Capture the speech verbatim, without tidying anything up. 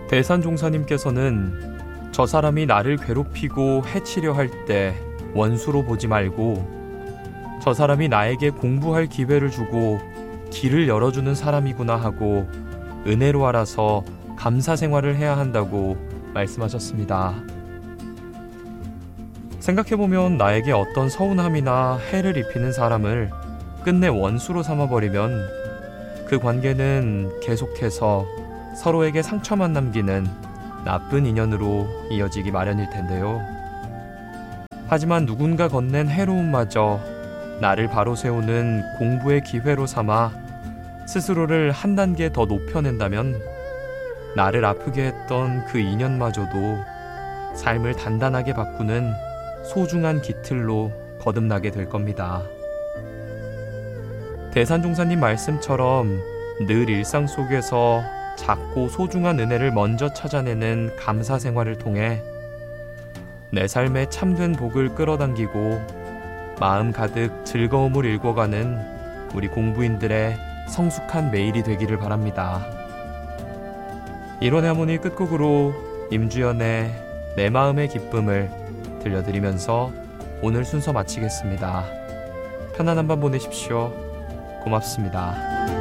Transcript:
대산종사님께서는 저 사람이 나를 괴롭히고 해치려 할 때 원수로 보지 말고 저 사람이 나에게 공부할 기회를 주고 길을 열어주는 사람이구나 하고 은혜로 알아서 감사 생활을 해야 한다고 말씀하셨습니다. 생각해보면 나에게 어떤 서운함이나 해를 입히는 사람을 끝내 원수로 삼아버리면 그 관계는 계속해서 서로에게 상처만 남기는 나쁜 인연으로 이어지기 마련일 텐데요. 하지만 누군가 건넨 해로움마저 나를 바로 세우는 공부의 기회로 삼아 스스로를 한 단계 더 높여낸다면 나를 아프게 했던 그 인연마저도 삶을 단단하게 바꾸는 소중한 깃틀로 거듭나게 될 겁니다. 대산종사님 말씀처럼 늘 일상 속에서 작고 소중한 은혜를 먼저 찾아내는 감사 생활을 통해 내 삶에 참된 복을 끌어당기고 마음 가득 즐거움을 일궈가는 우리 공부인들의 성숙한 매일이 되기를 바랍니다. 일원의 하모니 끝곡으로 임주연의 내 마음의 기쁨을 들려드리면서 오늘 순서 마치겠습니다. 편안한 밤 보내십시오. 고맙습니다.